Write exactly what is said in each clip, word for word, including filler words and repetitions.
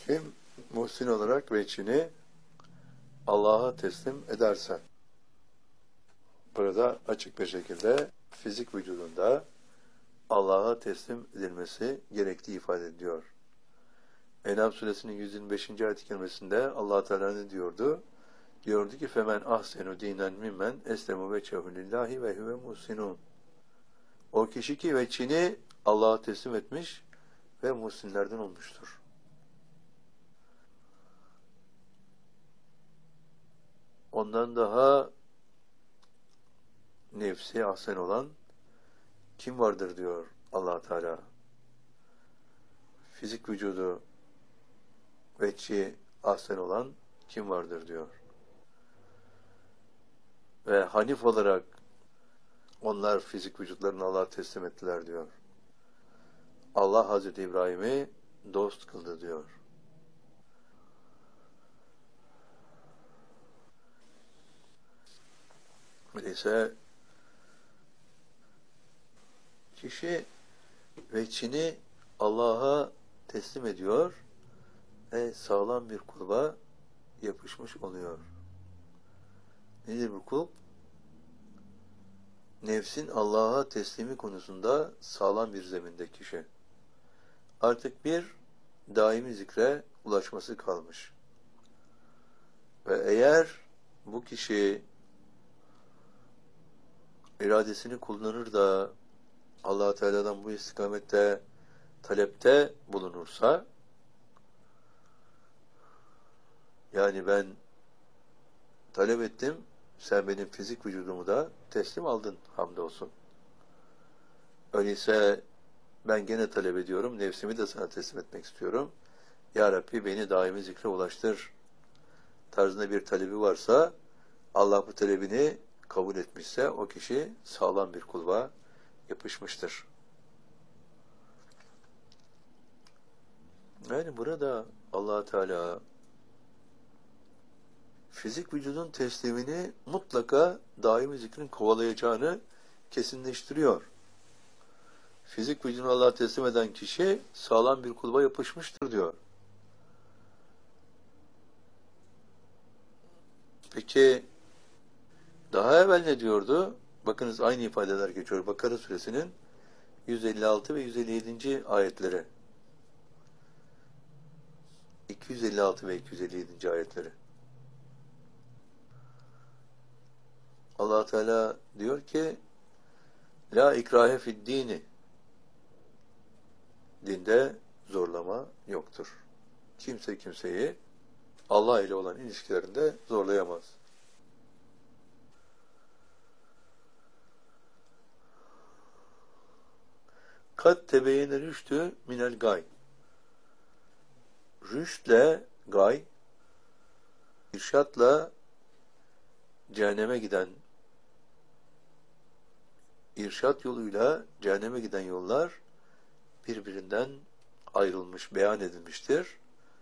Kim muhsin olarak veçhini Allah'a teslim ederse, burada açık bir şekilde fizik vücudunda Allah'a teslim edilmesi gerektiği ifade ediyor. En'am suresinin yüz yirmi beşinci ayet-i kerimesinde Allah Teala ne diyordu? Diyordu ki femen ahsenu dinen mimmen eslemu veçhehu lillahi ve huve muhsinun. O kişi ki veçhini Allah'a teslim etmiş ve muhsinlerden olmuştur. Ondan daha nefsi ahsen olan kim vardır diyor Allah Teala. Fizik vücudu veçhi ahsen olan kim vardır diyor. Ve hanif olarak onlar fizik vücutlarını Allah'a teslim ettiler diyor. Allah Hazreti İbrahim'i dost kıldı diyor. Öyleyse kişi veçhini Allah'a teslim ediyor ve sağlam bir kulba yapışmış oluyor. Nedir bu kulp? Nefsin Allah'a teslimi konusunda sağlam bir zeminde kişi. Artık bir daimi zikre ulaşması kalmış. Ve eğer bu kişi iradesini kullanır da Allah Teala'dan bu istikamette talepte bulunursa, yani ben talep ettim, sen benim fizik vücudumu da teslim aldın hamdolsun. Öyleyse ben gene talep ediyorum, nefsimi de sana teslim etmek istiyorum. Ya Rabbi beni daimi zikre ulaştır tarzında bir talebi varsa, Allah bu talebini kabul etmişse o kişi sağlam bir kulba yapışmıştır. Yani burada Allah Teala fizik vücudun teslimini mutlaka daimi zikrin kovalayacağını kesinleştiriyor. Fizik vücudunu Allah'a teslim eden kişi sağlam bir kulba yapışmıştır diyor. Peki daha evvel ne diyordu? Bakınız aynı ifadeler geçiyor. Bakara suresinin yüz elli altı ve yüz elli yedinci ayetleri. iki yüz elli altı ve iki yüz elli yedinci ayetleri. Allah Teala diyor ki la ikrahe fid dini, dinde zorlama yoktur. Kimse kimseyi Allah ile olan ilişkilerinde zorlayamaz. Kad tebeyyene rüştü minel gay. Rüştle gay, irşatla cehenneme giden, irşat yoluyla cehenneme giden yollar birbirinden ayrılmış, beyan edilmiştir.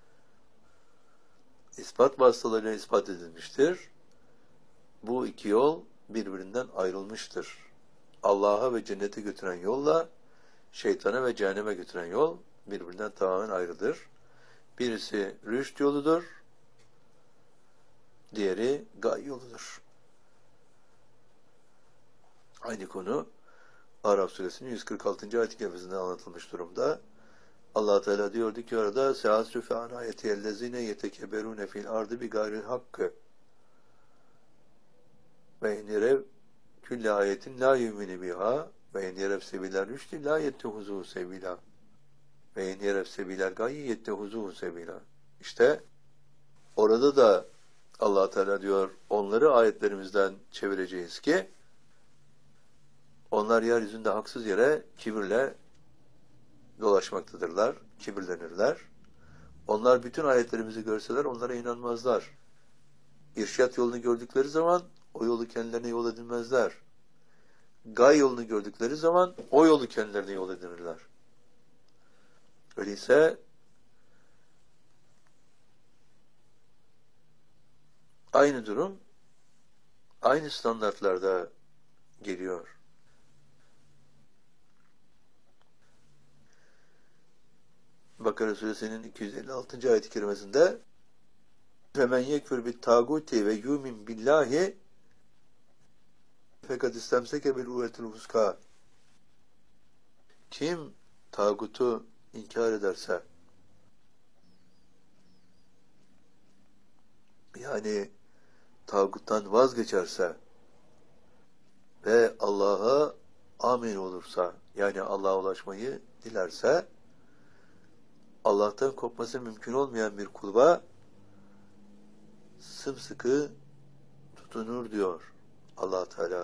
İspat vasıtalarıyla ispat edilmiştir. Bu iki yol birbirinden ayrılmıştır. Allah'a ve cennete götüren yolla şeytana ve cehenneme götüren yol birbirinden tamamen ayrıdır. Birisi rüşt yoludur, diğeri gay yoludur. Aynı konu Araf suresinin yüz kırk altıncı ayet-i kerimesinde anlatılmış durumda. Allah Teala diyordu ki orada seâsü fe an ayetiyellezîne yetekeberûne fil ardı bi gayril hakkı ve inirev külle ayetin la yümini biha ve inirev sebiler rüştü la yettehuzuhu sebila ve inirev sebiler gayyi yettehuzuhu sebila. İşte orada da Allah Teala diyor onları ayetlerimizden çevireceğiz ki onlar yeryüzünde haksız yere kibirle dolaşmaktadırlar, kibirlenirler. Onlar bütün ayetlerimizi görseler onlara inanmazlar. İrşat yolunu gördükleri zaman o yolu kendilerine yol edinmezler. Gay yolunu gördükleri zaman o yolu kendilerine yol edinirler. Öyleyse aynı durum aynı standartlarda geliyor. Bakara suresinin iki yüz elli altıncı ayet-i kerimesinde فَمَنْ يَكْفُرْ بِالْتَاغُوتِ وَيُؤْمِنْ بِاللّٰهِ فَقَدْ اِسْتَمْسَكَ بِالْعُرْوَةِ الْوُثْقَى. Kim tağutu inkar ederse, yani tağuttan vazgeçerse ve Allah'a amin olursa, yani Allah'a ulaşmayı dilerse, Allah'tan kopması mümkün olmayan bir kulba sımsıkı tutunur diyor Allah Teala.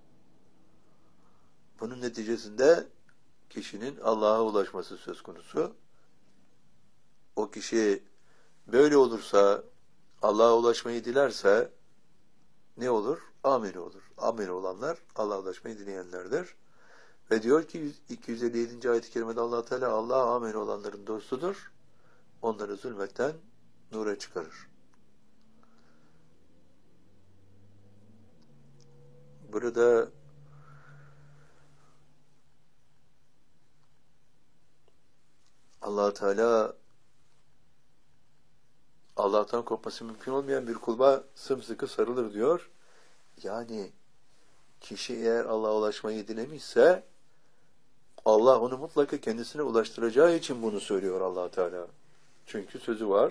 Bunun neticesinde kişinin Allah'a ulaşması söz konusu. O kişi böyle olursa, Allah'a ulaşmayı dilerse ne olur? Amin olur. Amin olanlar Allah'a ulaşmayı dileyenlerdir. Ve diyor ki iki yüz elli yedinci ayet-i kerimede Allah Teala Allah'a amin olanların dostudur. Onları zulmetten nura çıkarır. Burada Allah Teala Allah'tan kopması mümkün olmayan bir kulba sımsıkı sarılır diyor. Yani kişi eğer Allah'a ulaşmayı dilemişse Allah onu mutlaka kendisine ulaştıracağı için bunu söylüyor Allah Teala. Çünkü sözü var.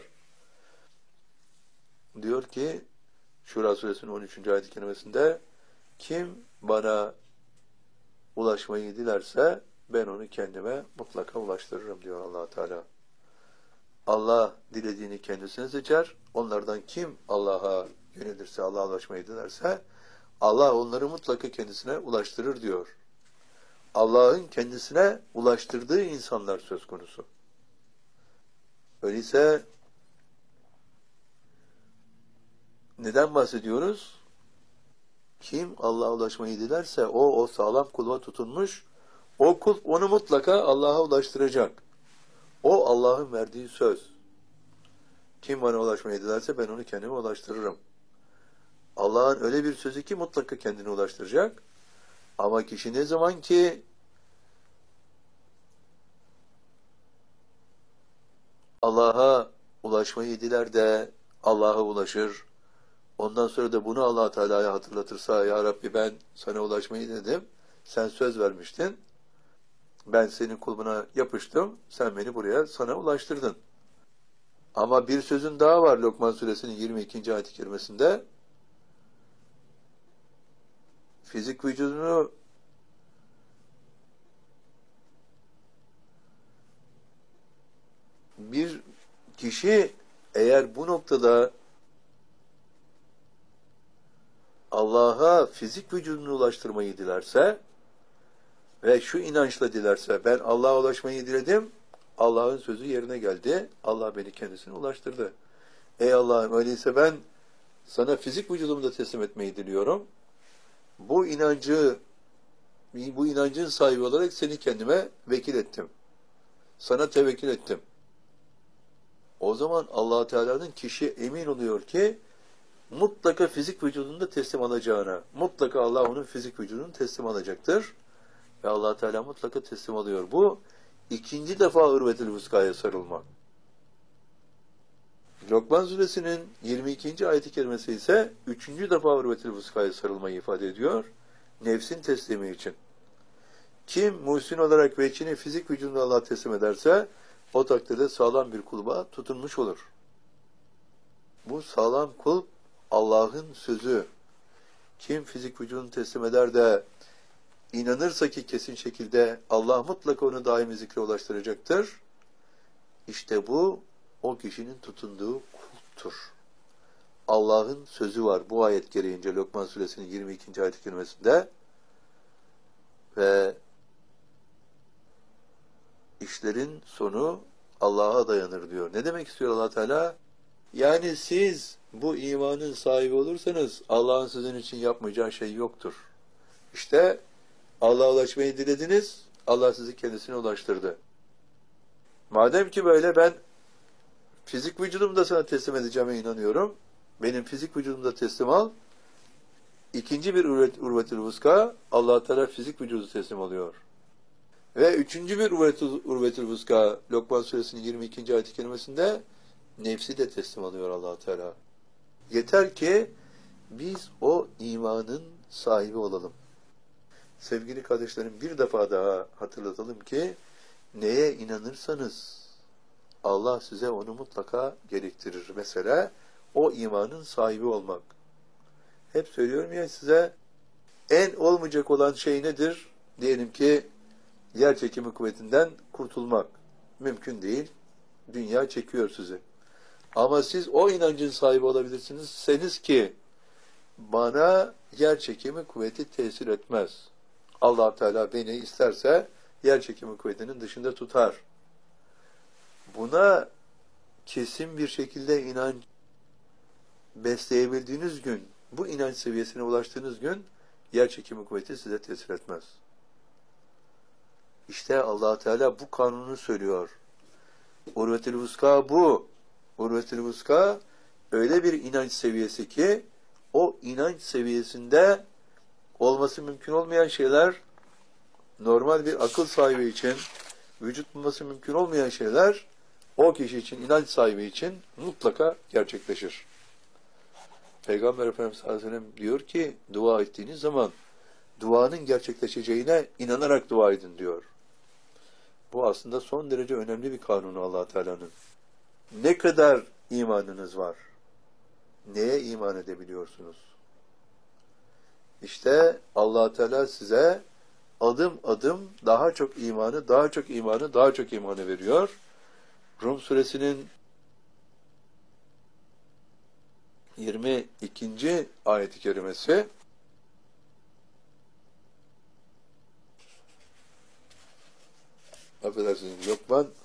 Diyor ki Şura suresinin on üçüncü ayet-i kerimesinde kim bana ulaşmayı dilerse ben onu kendime mutlaka ulaştırırım diyor Allah Teala. Allah dilediğini kendisine seçer. Onlardan kim Allah'a yönelirse, Allah'a ulaşmayı dilerse Allah onları mutlaka kendisine ulaştırır diyor. Allah'ın kendisine ulaştırdığı insanlar söz konusu. Öyleyse neden bahsediyoruz? Kim Allah'a ulaşmayı dilerse o, o sağlam kulba tutunmuş, o kul onu mutlaka Allah'a ulaştıracak. O Allah'ın verdiği söz. Kim bana ulaşmayı dilerse ben onu kendime ulaştırırım. Allah'ın öyle bir sözü ki mutlaka kendine ulaştıracak. Ama kişi ne zaman ki Allah'a ulaşmayı diler de Allah'a ulaşır. Ondan sonra da bunu Allah Teala'ya hatırlatırsa, ya Rabbi ben sana ulaşmayı dedim. Sen söz vermiştin. Ben senin kulbuna yapıştım. Sen beni buraya sana ulaştırdın. Ama bir sözün daha var Lokman suresinin yirmi ikinci ayet-i kerimesinde. Fizik vücudunu bir kişi eğer bu noktada Allah'a fizik vücudunu ulaştırmayı dilerse ve şu inançla dilerse ben Allah'a ulaşmayı diledim, Allah'ın sözü yerine geldi, Allah beni kendisine ulaştırdı. Ey Allah'ım öyleyse ben sana fizik vücudumu da teslim etmeyi diliyorum. Bu inancı, bu inancın sahibi olarak seni kendime vekil ettim. Sana tevekkül ettim. O zaman Allah Teala'nın kişi emin oluyor ki mutlaka fizik vücudunu da teslim alacağına, mutlaka Allah onun fizik vücudunu teslim alacaktır. Ve Allah Teala mutlaka teslim alıyor. Bu ikinci defa Urvetül Vuska'ya sarılma. Lokman suresinin yirmi ikinci ayet-i kerimesi ise üçüncü defa Urvetül Vuska'ya sarılmayı ifade ediyor. Nefsin teslimi için. Kim muhsin olarak ve içini fizik vücudunu Allah'a teslim ederse o takdirde sağlam bir kulba tutunmuş olur. Bu sağlam kulp Allah'ın sözü. Kim fizik vücudunu teslim eder de inanırsa ki kesin şekilde Allah mutlaka onu daimi zikre ulaştıracaktır. İşte bu o kişinin tutunduğu kulptur. Allah'ın sözü var bu ayet gereğince Lokman suresinin yirmi ikinci ayet-i kerimesinde ve işlerin sonu Allah'a dayanır diyor. Ne demek istiyor Allah Teala? Yani siz bu imanın sahibi olursanız Allah'ın sizin için yapmayacağı şey yoktur. İşte Allah'a ulaşmayı dilediniz, Allah sizi kendisine ulaştırdı. Madem ki böyle ben fizik vücudumu da sana teslim edeceğime inanıyorum. Benim fizik vücudumu da teslim al. İkinci bir urvetül vuska, Allah Teala fizik vücudu teslim alıyor. Ve üçüncü bir urvetül, urvetül vuska Lokman suresinin yirmi ikinci ayet-i kerimesinde nefsi de teslim alıyor Allah Teala. Yeter ki biz o imanın sahibi olalım. Sevgili kardeşlerim, bir defa daha hatırlatalım ki neye inanırsanız Allah size onu mutlaka gerektirir. Mesela o imanın sahibi olmak. Hep söylüyorum ya size, en olmayacak olan şey nedir? Diyelim ki yer çekimi kuvvetinden kurtulmak. Mümkün değil. Dünya çekiyor sizi. Ama siz o inancın sahibi olabilirsiniz. Seniz ki bana yer çekimi kuvveti tesir etmez. Allah Teala beni isterse yer çekimi kuvvetinin dışında tutar. Buna kesin bir şekilde inanç besleyebildiğiniz gün, bu inanç seviyesine ulaştığınız gün yer çekimi kuvveti size tesir etmez. İşte Allah Teala bu kanunu söylüyor. Urvetül vuska bu. Urvetül vuska öyle bir inanç seviyesi ki o inanç seviyesinde olması mümkün olmayan şeyler, normal bir akıl sahibi için vücut bulması mümkün olmayan şeyler o kişi için, inanç sahibi için mutlaka gerçekleşir. Peygamber Efendimiz sallallahu aleyhi ve sellem diyor ki, dua ettiğiniz zaman duanın gerçekleşeceğine inanarak dua edin diyor. Bu aslında son derece önemli bir kanunu Allah Teala'nın. Ne kadar imanınız var? Neye iman edebiliyorsunuz? İşte Allah Teala size adım adım daha çok imanı, daha çok imanı, daha çok imanı veriyor. Rum suresinin yirmi ikinci ayet-i kerimesi affedersiniz, Lokman